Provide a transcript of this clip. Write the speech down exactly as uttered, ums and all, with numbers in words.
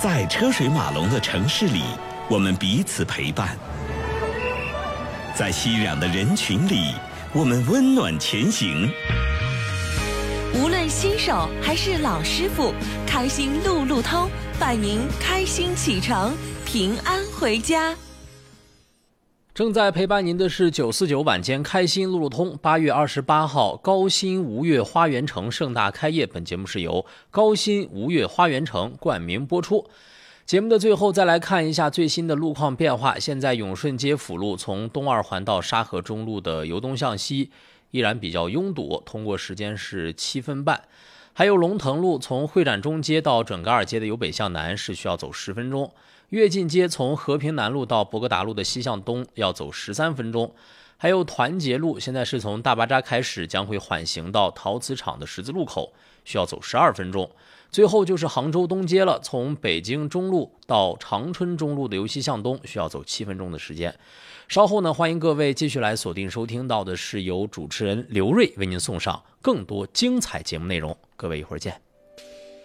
在车水马龙的城市里，我们彼此陪伴；在熙攘的人群里，我们温暖前行。 无论新手还是老师傅，开心路路通，伴您开心启程，平安回家。 正在陪伴您的是九四九晚间开心路路通。八月二十八号，高新吴越花园城盛大开业。本节目是由高新吴越花园城冠名播出。节目的最后再来看一下最新的路况变化。现在永顺街辅路从东二环到沙河中路的由东向西依然比较拥堵，通过时间是七分半。还有龙腾路从会展中街到准噶尔街的由北向南是需要走十分钟。跃进街从和平南路到博格达路的西向东要走十三分钟。还有团结路现在是从大巴扎开始将会缓行到陶瓷厂的十字路口，需要走十二分钟。最后就是杭州东街了，从北京中路到长春中路的由西向东需要走七分钟的时间。稍后呢，欢迎各位继续来锁定收听到的是由主持人刘瑞为您送上更多精彩节目内容，各位一会儿见。